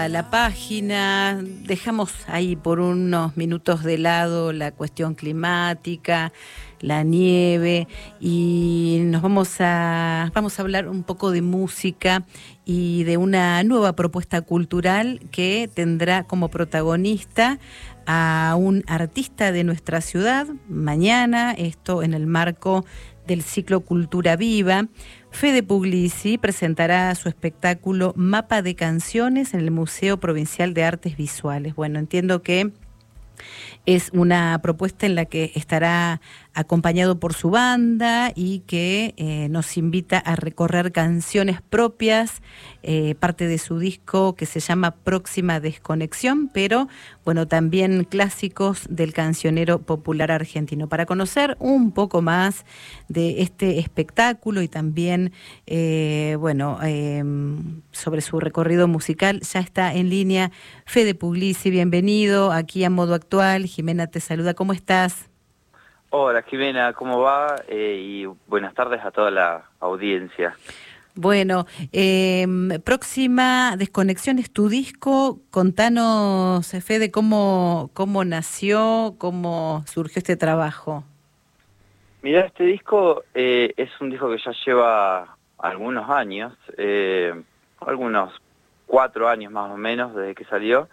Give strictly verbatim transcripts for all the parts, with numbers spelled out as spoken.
A la página, dejamos ahí por unos minutos de lado la cuestión climática, la nieve, y nos vamos a, vamos a hablar un poco de música y de una nueva propuesta cultural que tendrá como protagonista a un artista de nuestra ciudad mañana, esto en el marco del ciclo Cultura Viva. Fede Puglisi presentará su espectáculo Mapa de Canciones en el Museo Provincial de Artes Visuales. Bueno, entiendo que es una propuesta en la que estará acompañado por su banda y que eh, nos invita a recorrer canciones propias, eh, parte de su disco que se llama Próxima Desconexión, pero bueno, también clásicos del cancionero popular argentino. Para conocer un poco más de este espectáculo y también, eh, bueno, eh, sobre su recorrido musical, ya está en línea Fede Puglisi. Bienvenido aquí a Modo Actual. Jimena te saluda, ¿cómo estás? Hola Jimena, ¿cómo va? Eh, y buenas tardes a toda la audiencia. Bueno, eh, Próxima Desconexión es tu disco. Contanos, Fede, cómo, cómo nació, cómo surgió este trabajo. Mirá, este disco eh, es un disco que ya lleva algunos años, eh, algunos cuatro años más o menos desde que salió,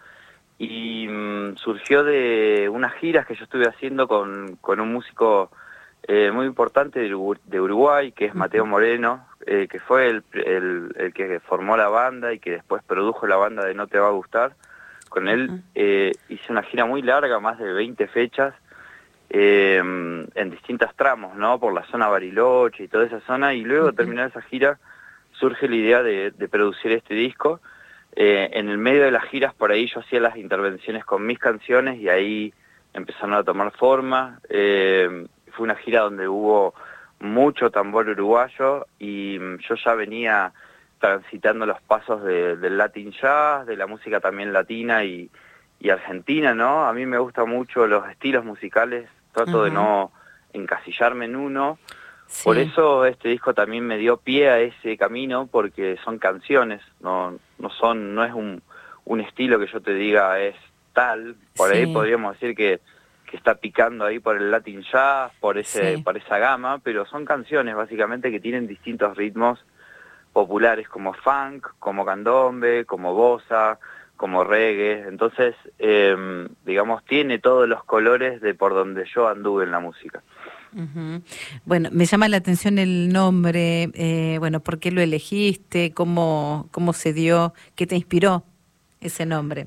y mmm, surgió de unas giras que yo estuve haciendo con, con un músico eh, muy importante de, Urugu de Uruguay, que es Mateo Moreno, eh, que fue el, el, el que formó la banda y que después produjo la banda de No Te Va a Gustar. Con él eh, hice una gira muy larga, más de veinte fechas, eh, en distintos tramos, ¿no? Por la zona Bariloche y toda esa zona, y luego de terminar esa gira surge la idea de, de producir este disco. Eh, en el medio de las giras por ahí yo hacía las intervenciones con mis canciones y ahí empezaron a tomar forma. Eh, fue una gira donde hubo mucho tambor uruguayo y yo ya venía transitando los pasos de, del Latin Jazz, de la música también latina y, y argentina, ¿no? A mí me gustan mucho los estilos musicales, trato uh-huh. de no encasillarme en uno. Sí. Por eso este disco también me dio pie a ese camino, porque son canciones, no no son no es un, un estilo que yo te diga es tal. Por sí. ahí podríamos decir que, que está picando ahí por el Latin Jazz, por ese sí. por esa gama, pero son canciones básicamente que tienen distintos ritmos populares, como funk, como candombe, como bossa, como reggae. Entonces, eh, digamos, tiene todos los colores de por donde yo anduve en la música. Uh-huh. Bueno, me llama la atención el nombre, eh, bueno, ¿por qué lo elegiste? ¿Cómo, cómo se dio? ¿Qué te inspiró ese nombre?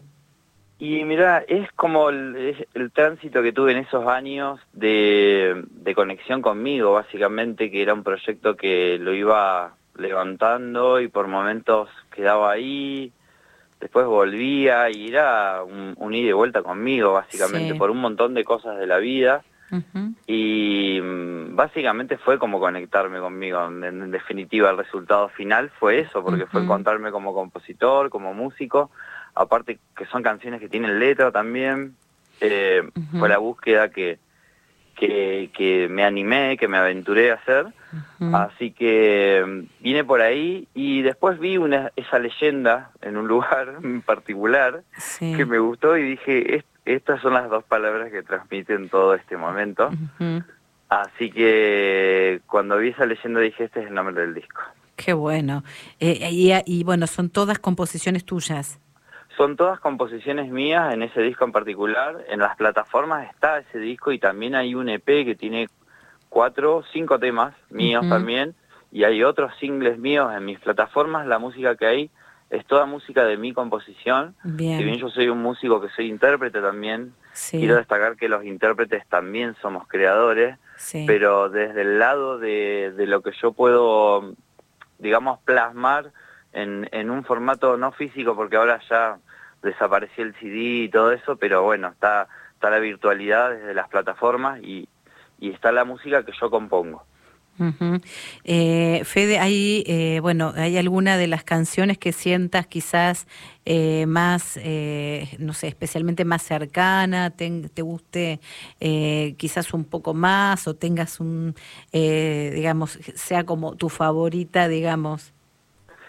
Y mira, es como el, es el tránsito que tuve en esos años de, de conexión conmigo, básicamente, que era un proyecto que lo iba levantando y por momentos quedaba ahí, después volvía y era un, un ida y vuelta conmigo, básicamente, sí. por un montón de cosas de la vida. Uh-huh. Y básicamente fue como conectarme conmigo. En, en definitiva, el resultado final fue eso, porque uh-huh. fue encontrarme como compositor, como músico, aparte que son canciones que tienen letra también. Eh, uh-huh. Fue la búsqueda que, que, que me animé, que me aventuré a hacer. Uh-huh. Así que vine por ahí y después vi una, esa leyenda en un lugar en particular sí. que me gustó y dije, esto estas son las dos palabras que transmiten todo este momento. Uh-huh. Así que cuando vi esa leyenda dije, este es el nombre del disco. Qué bueno. Eh, y, y bueno, ¿son todas composiciones tuyas? Son todas composiciones mías en ese disco en particular. En las plataformas está ese disco y también hay un E P que tiene cuatro, cinco temas míos uh-huh. también. Y hay otros singles míos en mis plataformas. La música que hay es toda música de mi composición. Bien. Si bien yo soy un músico que soy intérprete también, sí. quiero destacar que los intérpretes también somos creadores, sí. pero desde el lado de, de lo que yo puedo, digamos, plasmar en, en un formato no físico, porque ahora ya desapareció el C D y todo eso, pero bueno, está, está la virtualidad desde las plataformas y, y está la música que yo compongo. Uh-huh. eh, Fede, hay eh, bueno, hay alguna de las canciones que sientas quizás eh, más, eh, no sé, especialmente más cercana, te, te guste eh, quizás un poco más o tengas un, eh, digamos, sea como tu favorita, digamos.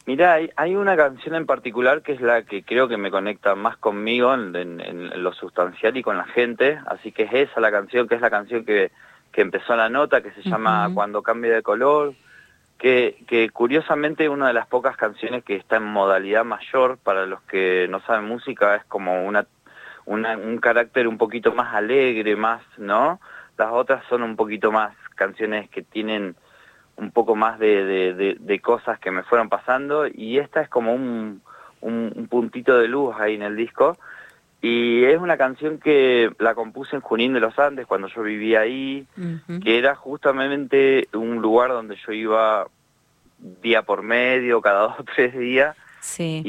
Mirá, hay, hay una canción en particular que es la que creo que me conecta más conmigo en, en, en lo sustancial y con la gente, así que es esa la canción, que es la canción que, que empezó la nota, que se llama Ujú. Cuando cambie de color, que, que curiosamente es una de las pocas canciones que está en modalidad mayor. Para los que no saben música, es como una, una un carácter un poquito más alegre, más, ¿no? Las otras son un poquito más canciones que tienen un poco más de, de, de, de cosas que me fueron pasando, y esta es como un, un, un puntito de luz ahí en el disco, y es una canción que la compuse en Junín de los Andes, cuando yo vivía ahí, Ujú. que era justamente un lugar donde yo iba día por medio, cada dos o tres días, Sí.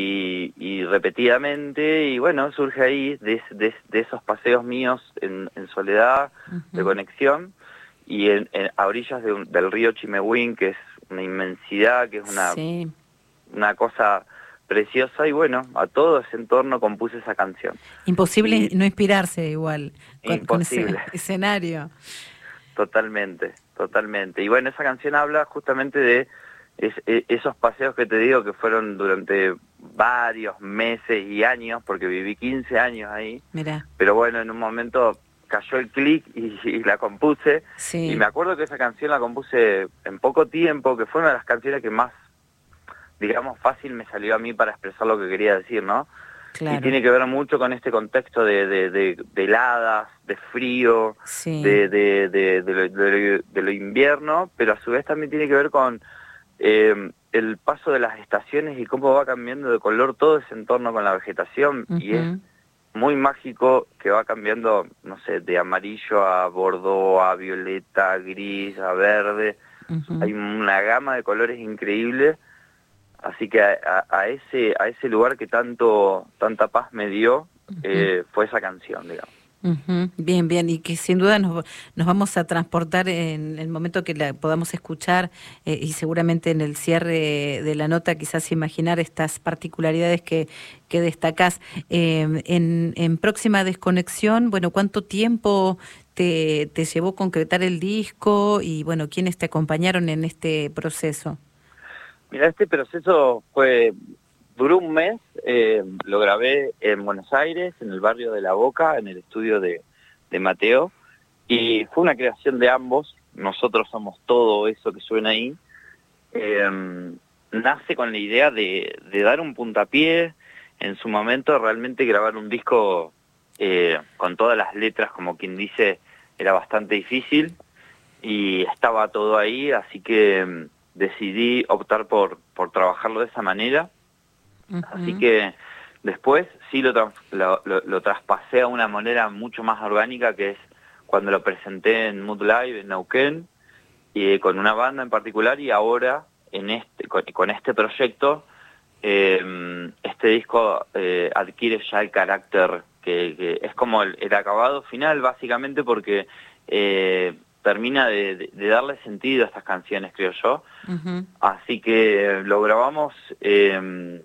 y, y repetidamente, y bueno, surge ahí de, de, de esos paseos míos en, en soledad, de Ujú. conexión, y en, en, a orillas de un, del río Chimehuín, que es una inmensidad, que es una, Sí. una cosa preciosa, y bueno, a todo ese entorno compuse esa canción. Imposible Y no inspirarse igual con, con ese imposible, escenario. totalmente, totalmente. Y bueno, esa canción habla justamente de es, e- esos paseos que te digo que fueron durante varios meses y años, porque viví quince años ahí, Mirá, pero bueno, en un momento cayó el clic y, y la compuse, y sí, me acuerdo que esa canción la compuse en poco tiempo, que fue una de las canciones que más, digamos, fácil me salió a mí para expresar lo que quería decir, ¿no? Y claro, tiene que ver mucho con este contexto de, de, de, de heladas, de frío, sí. de, de, de, de, lo, de, lo, de lo invierno, pero a su vez también tiene que ver con eh, el paso de las estaciones y cómo va cambiando de color todo ese entorno con la vegetación, y es Ujú. muy mágico que va cambiando, no sé, de amarillo a bordeaux, a violeta, a gris, a verde. Ujú. Hay una gama de colores increíble, así que a, a, a ese a ese lugar que tanto tanta paz me dio, Ujú. eh, fue esa canción, digamos. Ujú. Bien, bien, y que sin duda nos, nos vamos a transportar en el momento que la podamos escuchar, eh, y seguramente en el cierre de la nota quizás imaginar estas particularidades que, que destacás. Eh, en, en próxima desconexión, bueno, ¿cuánto tiempo te, te llevó concretar el disco y bueno, quiénes te acompañaron en este proceso? Mira, este proceso fue duró un mes, eh, lo grabé en Buenos Aires, en el barrio de La Boca, en el estudio de, de Mateo, y fue una creación de ambos. Nosotros somos todo eso que suena ahí. Eh, nace con la idea de, de dar un puntapié, en su momento realmente grabar un disco eh, con todas las letras, como quien dice, era bastante difícil, y estaba todo ahí, así que mm, decidí optar por, por trabajarlo de esa manera. Así Ujú. que después sí lo, trans- lo, lo, lo traspasé a una manera mucho más orgánica, que es cuando lo presenté en Mood Live en Neuquén, y con una banda en particular, y ahora en este con, con este proyecto, eh, este disco eh, adquiere ya el carácter que, que es como el, el acabado final, básicamente porque eh, termina de, de, de darle sentido a estas canciones, creo yo. Ujú. Así que lo grabamos eh,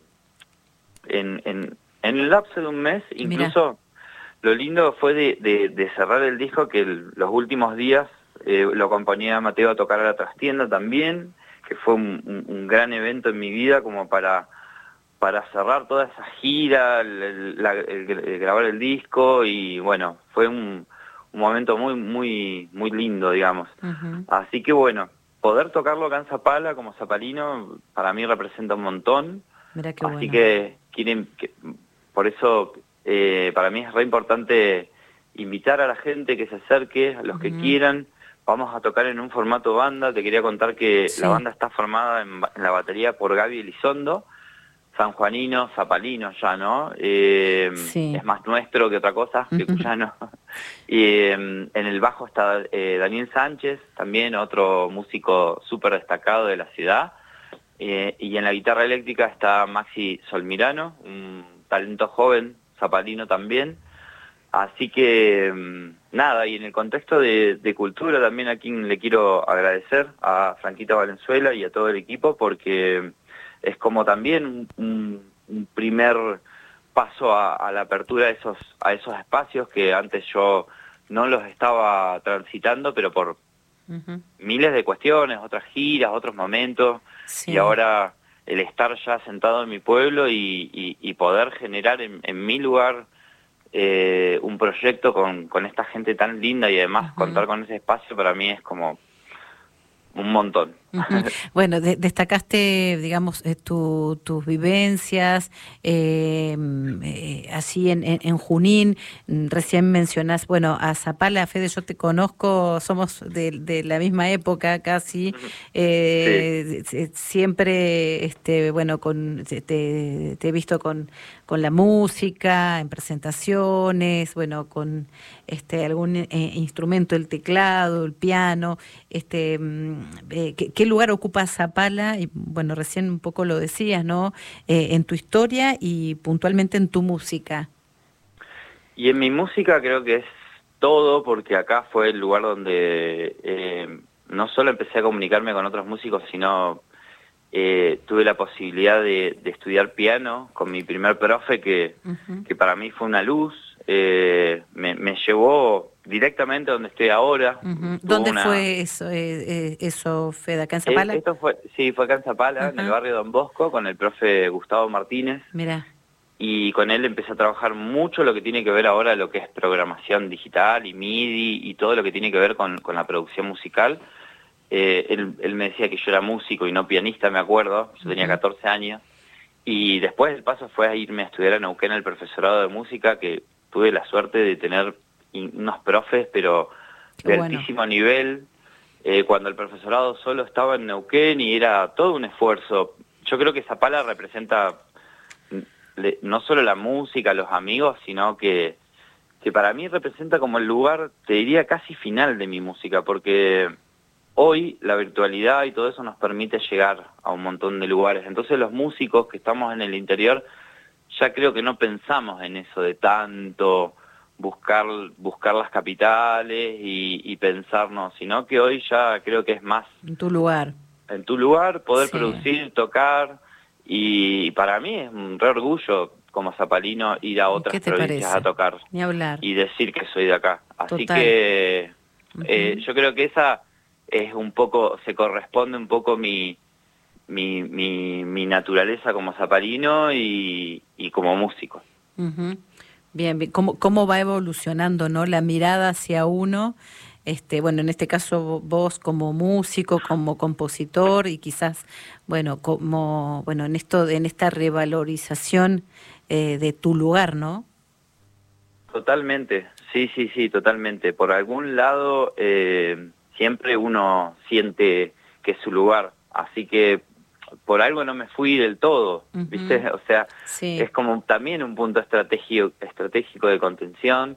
en, en, en el lapso de un mes. Mira, Incluso lo lindo fue de, de, de cerrar el disco, que el, los últimos días eh, lo acompañé a Mateo a tocar a la trastienda también, que fue un, un, un gran evento en mi vida, como para, para cerrar toda esa gira, el, el, la, el, el grabar el disco, y bueno, fue un, un momento muy, muy, muy lindo, digamos. ujú. Así que bueno, poder tocarlo acá en Zapala como zapalino, para mí representa un montón. Mira qué Así bueno. que, quieren, que, por eso eh, para mí es re importante invitar a la gente que se acerque, a los que Ujú. quieran. Vamos a tocar en un formato banda. Te quería contar que la Sí, banda está formada en, ba- en la batería por Gaby Elizondo, sanjuanino, zapalino ya, ¿no? Eh, sí. es más nuestro que otra cosa, que Ujú. cuyano. Y eh, en el bajo está eh, Daniel Sánchez, también otro músico súper destacado de la ciudad. Eh, y en la guitarra eléctrica está Maxi Solmirano, un talento joven, zapalino también. Así que, mm, nada, y en el contexto de, de cultura también, a quien le quiero agradecer, a Franquita Valenzuela y a todo el equipo, porque es como también un, un- un primer paso a, a la apertura de esos, a esos espacios que antes yo no los estaba transitando, pero por Ujú. miles de cuestiones, otras giras, otros momentos, y Sí. ahora el estar ya sentado en mi pueblo y, y, y poder generar en, en mi lugar eh, un proyecto con, con esta gente tan linda y además uh-huh. contar con ese espacio para mí es como un montón. Uh-huh. Bueno, de, destacaste, digamos, eh, tu, tus vivencias, eh, eh, así en, en, en Junín, recién mencionás, bueno, a Zapala, Fede, yo te conozco, somos de, de la misma época casi, eh, sí. siempre, este, bueno, con te, te he visto con, con la música, en presentaciones, bueno, con este algún eh, instrumento, el teclado, el piano, este, eh, que, ¿qué lugar ocupa Zapala? Y bueno, recién un poco lo decías, ¿no? Eh, en tu historia y puntualmente en tu música. Y en mi música creo que es todo, porque acá fue el lugar donde eh, no solo empecé a comunicarme con otros músicos, sino eh, tuve la posibilidad de, de estudiar piano con mi primer profe, que, uh-huh. que para mí fue una luz. Eh, me, me llevó directamente a donde estoy ahora. Uh-huh. ¿Dónde una... fue eso, eh, eso, Fede? ¿Acá en Zapala? Eh, esto fue, sí, fue acá en Zapala, uh-huh. en el barrio Don Bosco, con el profe Gustavo Martínez. Mirá. Y con él empecé a trabajar mucho lo que tiene que ver ahora lo que es programación digital y M I D I y todo lo que tiene que ver con, con la producción musical. Eh, él, él me decía que yo era músico y no pianista, me acuerdo. Yo uh-huh. tenía catorce años. Y después el paso fue a irme a estudiar a Neuquén el profesorado de música, que tuve la suerte de tener unos profes, pero de bueno. altísimo nivel, eh, cuando el profesorado solo estaba en Neuquén y era todo un esfuerzo. Yo creo que Zapala representa le, no solo la música, los amigos, sino que, que para mí representa como el lugar, te diría, casi final de mi música, porque hoy la virtualidad y todo eso nos permite llegar a un montón de lugares. Entonces los músicos que estamos en el interior ya creo que no pensamos en eso de tanto buscar buscar las capitales y, y pensarnos, sino que hoy ya creo que es más en tu lugar, en tu lugar poder sí. producir, tocar, y para mí es un re orgullo como zapalino ir a otras provincias parece? a tocar Ni hablar. y decir que soy de acá. Así Total. que uh-huh. eh, yo creo que esa es un poco, se corresponde un poco mi mi mi, mi naturaleza como zapalino y, y como músico. Uh-huh. Bien, bien. ¿Cómo, cómo va evolucionando, ¿no? La mirada hacia uno, este, bueno, en este caso vos como músico, como compositor y quizás, bueno, como, bueno, en esto, en esta revalorización eh, de tu lugar, ¿no? Totalmente, sí, sí, sí, totalmente. Por algún lado eh, siempre uno siente que es su lugar, así que por algo no me fui del todo, uh-huh. ¿viste? O sea, sí. es como también un punto estratégico, estratégico de contención,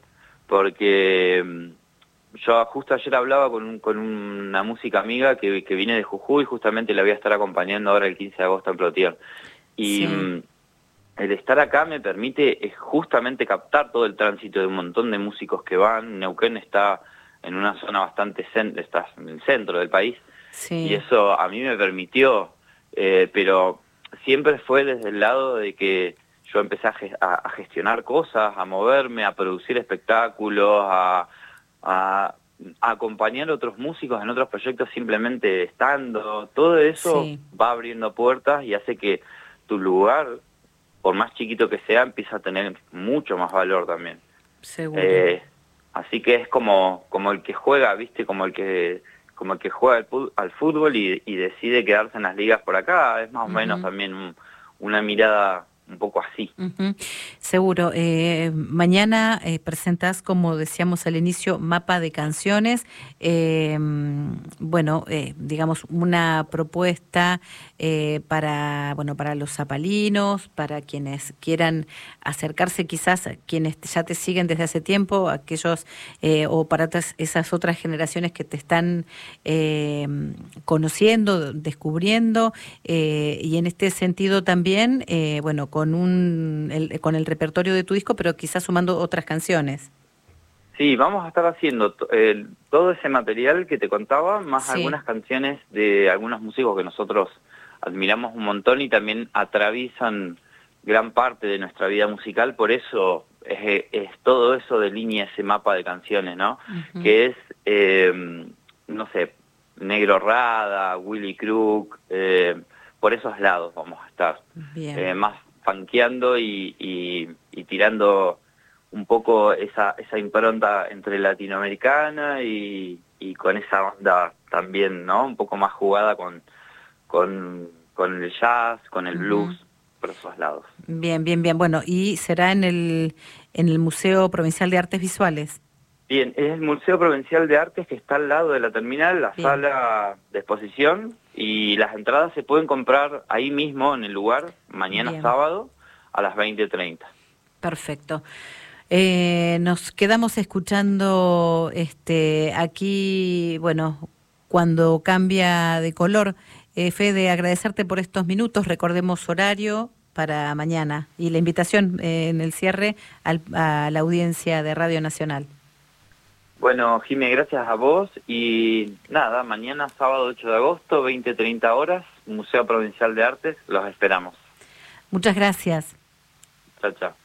porque yo justo ayer hablaba con, un, con una música amiga que, que viene de Jujuy, justamente la voy a estar acompañando ahora el quince de agosto en Plotier. Y sí. el estar acá me permite justamente captar todo el tránsito de un montón de músicos que van. Neuquén está en una zona bastante, cent- está en el centro del país, sí. y eso a mí me permitió... Eh, pero siempre fue desde el lado de que yo empecé a, ge- a, a gestionar cosas, a moverme, a producir espectáculos, a, a, a acompañar a otros músicos en otros proyectos simplemente estando. Todo eso sí. va abriendo puertas y hace que tu lugar, por más chiquito que sea, empieza a tener mucho más valor también. Seguro. Eh, así que es como, como el que juega, ¿viste? Como el que... como el que juega al fútbol y, y decide quedarse en las ligas por acá, es más o uh-huh. menos también un, una mirada un poco así. Uh-huh. Seguro. Eh, mañana eh, presentás, como decíamos al inicio, mapa de canciones, eh, bueno, eh, digamos una propuesta eh, para, bueno, para los zapalinos, para quienes quieran acercarse, quizás quienes ya te siguen desde hace tiempo, aquellos eh, o para otras, esas otras generaciones que te están eh, conociendo, descubriendo, eh, y en este sentido también, eh, bueno, con un el, con el repertorio de tu disco, pero quizás sumando otras canciones. Sí, vamos a estar haciendo eh, todo ese material que te contaba, más sí. algunas canciones de algunos músicos que nosotros admiramos un montón y también atraviesan gran parte de nuestra vida musical, por eso es, es todo eso delinea ese mapa de canciones, ¿no? Uh-huh. Que es, eh, no sé, Negro Rada, Willy Crook, eh, por esos lados vamos a estar. Bien. Eh, más funkeando y, y, y tirando un poco esa, esa impronta entre latinoamericana y, y con esa onda también, ¿no? Un poco más jugada con, con, con el jazz, con el blues, Uh-huh. por esos lados. Bien, bien, bien. Bueno, y será en el, en el Museo Provincial de Artes Visuales. Bien, es el Museo Provincial de Artes que está al lado de la terminal, la Bien. sala de exposición, y las entradas se pueden comprar ahí mismo en el lugar, mañana Bien. sábado a las veinte treinta. Perfecto. Eh, nos quedamos escuchando este aquí, bueno, cuando cambia de color. Eh, Fede, agradecerte por estos minutos. Recordemos horario para mañana y la invitación eh, en el cierre al, a la audiencia de Radio Nacional. Bueno, Jimé, gracias a vos y nada, mañana sábado ocho de agosto, veinte treinta horas, Museo Provincial de Artes, los esperamos. Muchas gracias. Chao, chao.